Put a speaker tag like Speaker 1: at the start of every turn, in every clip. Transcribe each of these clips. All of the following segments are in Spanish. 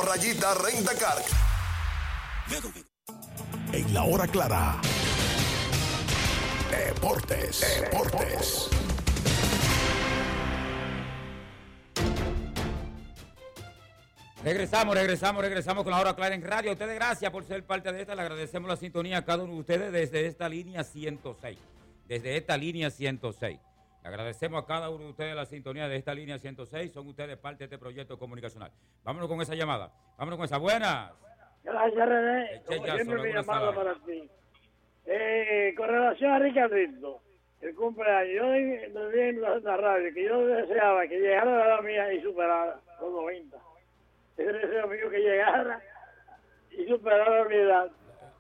Speaker 1: Rayita Rentacar.
Speaker 2: En la hora clara. Deportes.
Speaker 3: Regresamos con la hora clara en radio. A ustedes gracias por ser parte de esta. Le agradecemos la sintonía a cada uno de ustedes desde esta línea 106. Le agradecemos a cada uno de ustedes la sintonía de esta línea 106. Son ustedes parte de este proyecto comunicacional. Vámonos con esa llamada. Vámonos con esa. Buenas.
Speaker 4: Gracias, René. Como siempre, mi llamada para ti. Con relación a Ricardito, el cumpleaños, yo vi en la radio que yo deseaba que llegara a la edad mía y superara los 90. Ese deseo mío que llegara y superara mi edad.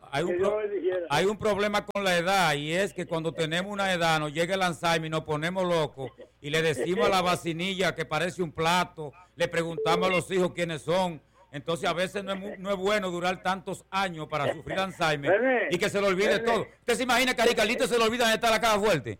Speaker 3: Hay un problema con la edad, y es que cuando tenemos una edad nos llega el Alzheimer y nos ponemos locos y le decimos a la vacinilla que parece un plato, le preguntamos a los hijos quiénes son. Entonces a veces no es bueno durar tantos años para sufrir Alzheimer y que se le olvide todo. ¿Usted se imagina que a Ricardito se le olvida de estar la cara fuerte?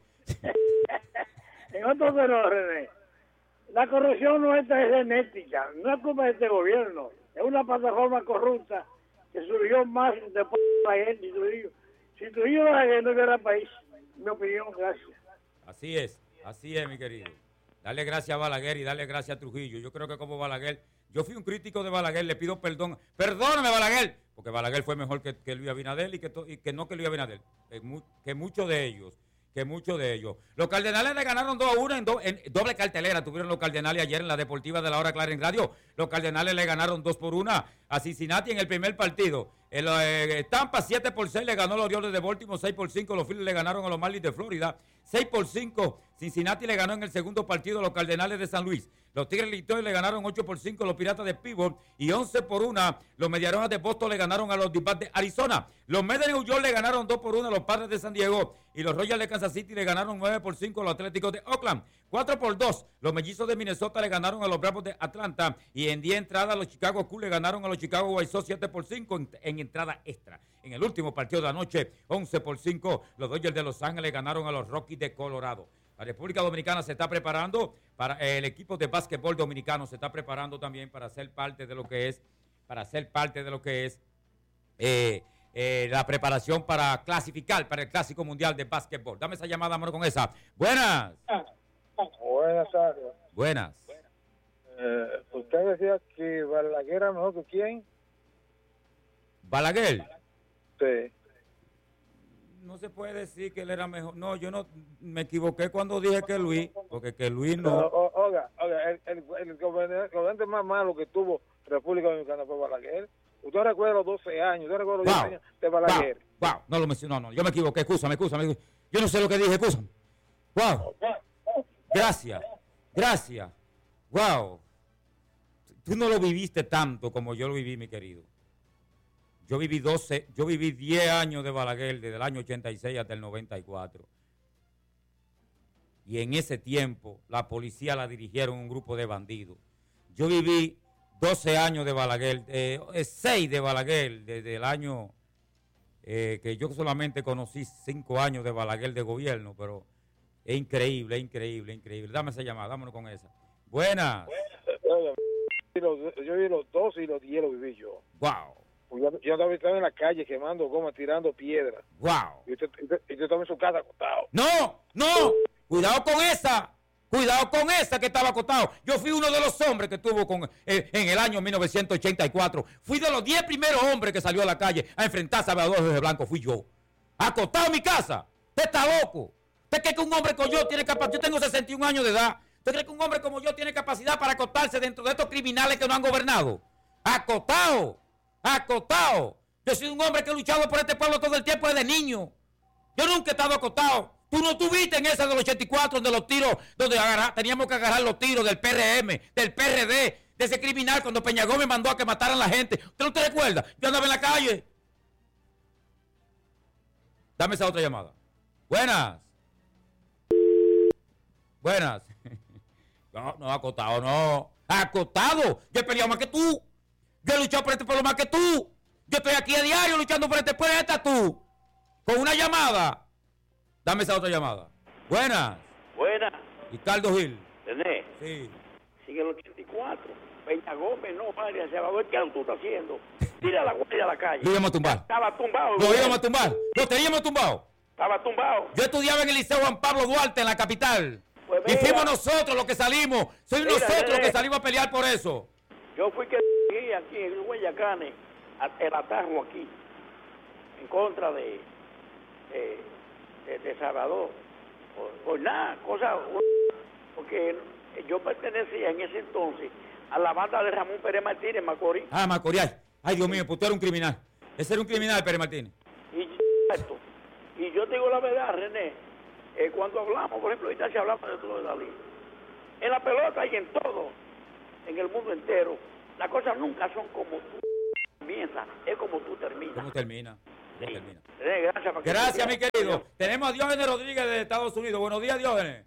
Speaker 4: En otro terreno, René, la corrupción nuestra es genética, no es culpa de este gobierno, es una plataforma corrupta que surgió más después de la gente y Trujillo. Si Trujillo no hubiera país, mi opinión, gracias.
Speaker 3: Así es, mi querido. Dale gracias a Balaguer y dale gracias a Trujillo. Yo creo que como Balaguer, yo fui un crítico de Balaguer, le pido perdón. Perdóname, Balaguer, porque Balaguer fue mejor que Luis Abinader y que no que Luis Abinader, que muchos de ellos. Los Cardenales le ganaron 2-1 en doble cartelera. Tuvieron los Cardenales ayer en la Deportiva de la Hora Clara en Radio. Los Cardenales le ganaron 2-1 a Cincinnati en el primer partido. Tampa 7-6 le ganó a los Orioles de Baltimore, 6-5 los Phillies le ganaron a los Marlins de Florida, 6-5 Cincinnati le ganó en el segundo partido a los Cardenales de San Luis. Los Tigres de Detroit le ganaron 8-5 a los Piratas de Pittsburgh y 11-1 los Mediarrojas de Boston le ganaron a los D-Backs de Arizona. Los Mets de New York le ganaron 2-1 a los Padres de San Diego y los Royals de Kansas City le ganaron 9-5 a los Atléticos de Oakland. 4-2 los Mellizos de Minnesota le ganaron a los Bravos de Atlanta y en 10 entradas los Chicago Cubs le ganaron a los Chicago White Sox 7-5 en entrada extra. En el último partido de la noche, 11-5 los Dodgers de Los Ángeles ganaron a los Rockies de Colorado. La República Dominicana se está preparando para el equipo de básquetbol dominicano se está preparando también para ser parte de lo que es la preparación para clasificar para el Clásico Mundial de Básquetbol. Dame esa llamada, amor, con esa. Buenas.
Speaker 5: Buenas tardes.
Speaker 3: Buenas.
Speaker 5: Usted decía que Balaguer era mejor que quién.
Speaker 3: ¿Balaguer?
Speaker 5: Sí.
Speaker 3: No se puede decir que él era mejor. No, yo no me equivoqué cuando dije que Luis, porque que Luis no.
Speaker 5: Oiga, el gobernante más malo que tuvo República Dominicana fue Balaguer. Usted recuerda los 12 años, usted recuerda los 10 años de Balaguer.
Speaker 3: Wow, no lo mencionó, no, yo me equivoqué, escúchame. Yo no sé lo que dije, escúchame. Wow. Gracias. Wow. Tú no lo viviste tanto como yo lo viví, mi querido. Yo viví 10 años de Balaguer, desde el año 86 hasta el 94. Y en ese tiempo, la policía la dirigieron un grupo de bandidos. Yo viví 12 años de Balaguer, 6 de Balaguer, desde el año que yo solamente conocí 5 años de Balaguer de gobierno, pero es increíble. Dame esa llamada, vámonos con esa. Buenas.
Speaker 5: Yo viví los 12 y los 10 lo viví yo.
Speaker 3: Wow.
Speaker 5: Yo estaba en la calle quemando goma, tirando piedras.
Speaker 3: Wow.
Speaker 5: Y usted estaba en su casa acostado.
Speaker 3: No. Cuidado con esa que estaba acostado. Yo fui uno de los hombres que estuvo en el año 1984. Fui de los 10 primeros hombres que salió a la calle a enfrentarse a Salvador de Blanco. Fui yo. Acostado en mi casa. Usted está loco. ¿Usted cree que un hombre como yo tiene capacidad? Yo tengo 61 años de edad. ¿Usted cree que un hombre como yo tiene capacidad para acostarse dentro de estos criminales que no han gobernado? Acostado. Yo soy un hombre que he luchado por este pueblo todo el tiempo desde niño. Yo nunca he estado acostado. Tú no estuviste en esa del 84 donde los tiros, donde teníamos que agarrar los tiros del PRM, del PRD, de ese criminal cuando Peña Gómez mandó a que mataran a la gente. ¿Usted no te recuerda? Yo andaba en la calle. Dame esa otra llamada. Buenas. No, acostado, no. Acostado. Yo he peleado más que tú. Yo he luchado por este pueblo más que tú. Yo estoy aquí a diario luchando por este pueblo. ¿Estás tú? Con una llamada. Dame esa otra llamada. Buenas.
Speaker 6: Buenas.
Speaker 3: Ricardo Gil.
Speaker 6: ¿Tenés?
Speaker 3: Sí.
Speaker 6: Sigue el 84.
Speaker 4: Peña Gómez, no, padre, Salvador, ¿qué tú estás haciendo? Tira la guardia a la calle.
Speaker 3: Lo íbamos a tumbar.
Speaker 4: Estaba tumbado.
Speaker 3: Lo íbamos a tumbar. Lo teníamos tumbado.
Speaker 4: Estaba tumbado.
Speaker 3: Yo estudiaba en el Liceo Juan Pablo Duarte, en la capital.
Speaker 4: Pues
Speaker 3: y fuimos nosotros los que salimos. Soy nosotros los que salimos a pelear por eso.
Speaker 4: Yo fui que aquí en Guayacane, el atajo aquí, en contra de Salvador. Por nada, porque yo pertenecía en ese entonces a la banda de Ramón Pérez Martínez, Macorís.
Speaker 3: Ah, Macorís. Ay, Dios mío, pues tú eres un criminal. Ese era un criminal, Pérez Martínez.
Speaker 4: Y yo te digo la verdad, René, cuando hablamos, por ejemplo, ahorita se hablaba de todo de Dalí. En la pelota y en todo, en el mundo entero, las cosas nunca son como tú comienzas, es como tú terminas.
Speaker 3: ¿Cómo termina?
Speaker 4: Sí.
Speaker 3: Termina.
Speaker 4: René,
Speaker 3: gracias, mi querido. Tenemos a Diógenes Rodríguez de Estados Unidos. Buenos días, Diógenes.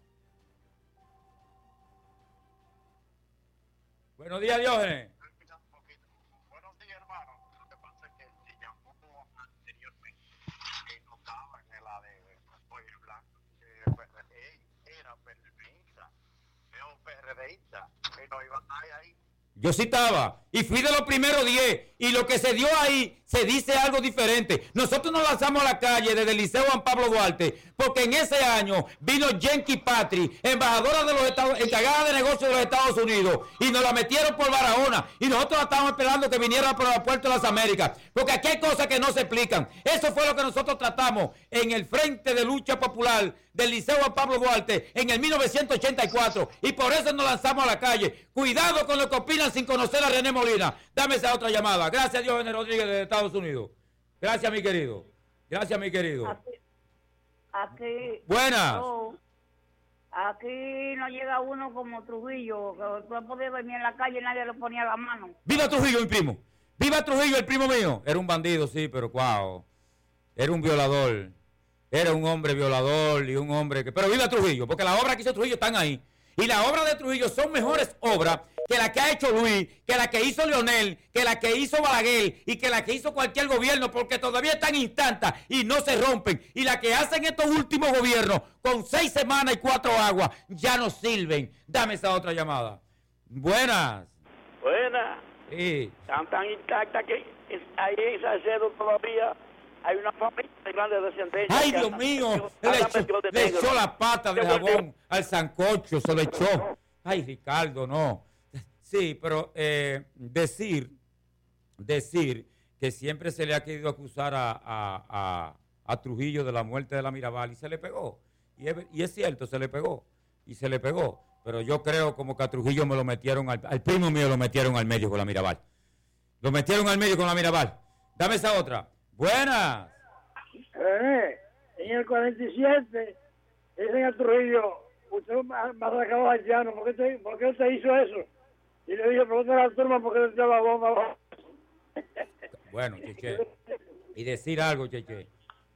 Speaker 3: Buenos días, Diógenes.
Speaker 1: Buenos días, hermano. Lo que pasa es que se llamó anteriormente que no estaba en el ADN. Pollo Blanco. Era PRMista, era PRDista, y no iba a estar ahí.
Speaker 3: Yo sí estaba, y fui de los primeros 10, y lo que se dio ahí se dice algo diferente. Nosotros nos lanzamos a la calle desde el Liceo Juan Pablo Duarte, porque en ese año vino Yankee Patri, embajadora de los Estados, encargada de negocios de los Estados Unidos, y nos la metieron por Barahona, y nosotros la estábamos esperando que viniera por el puerto de las Américas, porque aquí hay cosas que no se explican. Eso fue lo que nosotros tratamos en el Frente de Lucha Popular del Liceo Juan Pablo Duarte en el 1984, y por eso nos lanzamos a la calle. Cuidado con lo que opinan sin conocer a René Molina. Dame esa otra llamada. Gracias, Diógenes Rodríguez de Estados Unidos. Gracias, mi querido. Gracias, mi querido.
Speaker 6: Aquí.
Speaker 3: Buenas.
Speaker 6: Aquí no llega uno como Trujillo, que tú podías venir en la calle y nadie le ponía la mano.
Speaker 3: ¡Viva Trujillo, mi primo! ¡Viva Trujillo, el primo mío! Era un bandido, sí, pero wow. Era un violador. Era un hombre violador y un hombre que... Pero viva Trujillo, porque las obras que hizo Trujillo están ahí. Y las obras de Trujillo son mejores obras que las que ha hecho Luis, que las que hizo Leonel, que las que hizo Balaguer y que las que hizo cualquier gobierno, porque todavía están intactas y no se rompen. Y las que hacen estos últimos gobiernos con 6 semanas y 4 aguas ya no sirven. Dame esa otra llamada. Buenas.
Speaker 4: Buenas.
Speaker 3: Sí.
Speaker 4: Están tan intactas que ahí en Salcedo todavía hay una familia de grandes descendencias.
Speaker 3: ¡Ay, Dios mío! Le echó la pata de jabón al sancocho, se lo echó. Ay, Ricardo, no. Sí, pero decir que siempre se le ha querido acusar a Trujillo de la muerte de la Mirabal y se le pegó. Y es cierto, se le pegó. Y se le pegó. Pero yo creo como que a Trujillo me lo metieron, al primo mío lo metieron al medio con la Mirabal. Lo metieron al medio con la Mirabal. Dame esa otra. Buenas.
Speaker 4: En el 47, dicen a Trujillo, usted me ha sacado al llano, ¿por qué usted hizo eso? Y le dije, pregúntale a la turma por qué le echó la bomba.
Speaker 3: Bueno, Cheche, y decir algo, Cheche.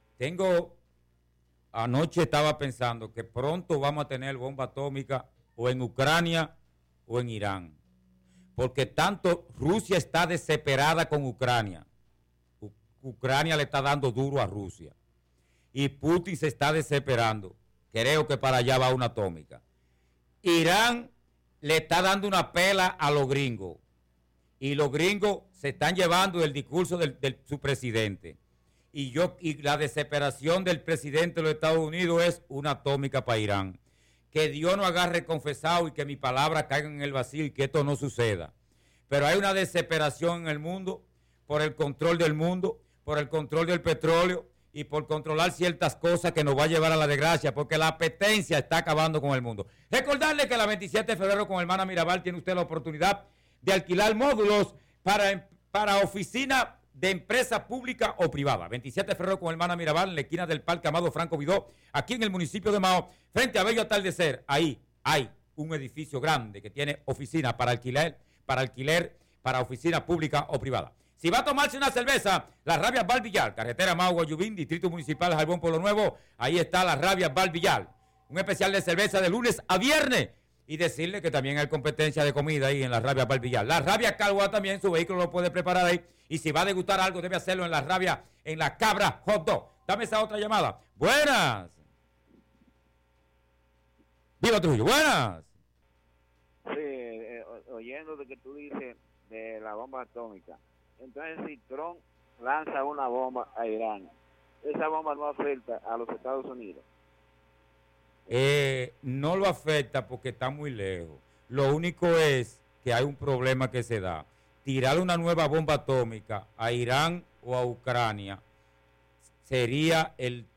Speaker 3: Anoche estaba pensando que pronto vamos a tener bomba atómica o en Ucrania o en Irán. Porque tanto Rusia está desesperada con Ucrania. Ucrania le está dando duro a Rusia. Y Putin se está desesperando. Creo que para allá va una atómica. Irán le está dando una pela a los gringos. Y los gringos se están llevando el discurso de su presidente. Y la desesperación del presidente de los Estados Unidos es una atómica para Irán. Que Dios no agarre confesado y que mi palabra caiga en el vacío y que esto no suceda. Pero hay una desesperación en el mundo por el control del mundo, por el control del petróleo y por controlar ciertas cosas que nos va a llevar a la desgracia, porque la apetencia está acabando con el mundo. Recordarle que la 27 de febrero con Hermana Mirabal tiene usted la oportunidad de alquilar módulos para oficina de empresa pública o privada. 27 de febrero con Hermana Mirabal en la esquina del Parque Amado Franco Vidó, aquí en el municipio de Mao, frente a Bello Atardecer. Ahí hay un edificio grande que tiene oficina para alquiler, para oficina pública o privada. Si va a tomarse una cerveza, Las Rabias Bar Villar, carretera Mao Guayubín, Distrito Municipal Jarbón Pueblo Nuevo, ahí está Las Rabias Bar Villar. Un especial de cerveza de lunes a viernes. Y decirle que también hay competencia de comida ahí en Las Rabias Bar Villar. Las Rabias Calgua también, su vehículo lo puede preparar ahí. Y si va a degustar algo, debe hacerlo en Las Rabias, en la Cabra Hot Dog. Dame esa otra llamada. Buenas. Viva Trujillo, buenas.
Speaker 5: Sí,
Speaker 7: oyendo de que tú dices de la bomba atómica, entonces si Trump lanza una bomba a Irán, esa bomba no afecta a los Estados Unidos.
Speaker 3: No lo afecta porque está muy lejos. Lo único es que hay un problema que se da. Tirar una nueva bomba atómica a Irán o a Ucrania sería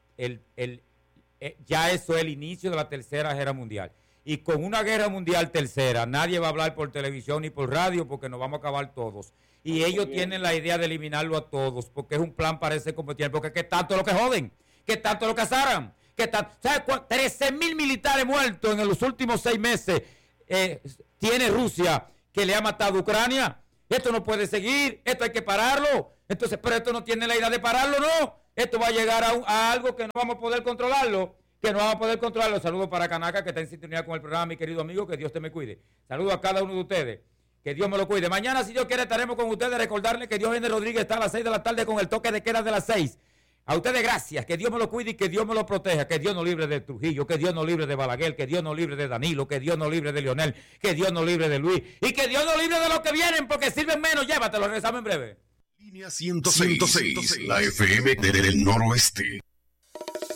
Speaker 3: ya eso es el inicio de la tercera guerra mundial. Y con una guerra mundial tercera, nadie va a hablar por televisión ni por radio porque nos vamos a acabar todos. Y ellos tienen la idea de eliminarlo a todos porque es un plan para ese combatiente. Porque ¿qué tanto lo que joden? ¿Qué tanto lo cazaran? ¿Sabes 13,000 militares muertos en los últimos 6 meses tiene Rusia que le ha matado a Ucrania? Esto no puede seguir, esto hay que pararlo. Entonces, pero esto no tiene la idea de pararlo, ¿no? Esto va a llegar a algo que no vamos a poder controlarlo. Saludos para Canaca, que está en sintonía con el programa, mi querido amigo, que Dios te me cuide. Saludos a cada uno de ustedes, que Dios me lo cuide. Mañana, si Dios quiere, estaremos con ustedes. Recordarles que Dios Rodríguez está a las 6 de la tarde con el toque de queda de las 6. A ustedes gracias, que Dios me lo cuide y que Dios me lo proteja, que Dios nos libre de Trujillo, que Dios nos libre de Balaguer, que Dios nos libre de Danilo, que Dios nos libre de Leonel, que Dios nos libre de Luis y que Dios nos libre de los que vienen porque sirven menos. Llévatelo, regresamos en breve.
Speaker 2: Línea 106, la FM del noroeste.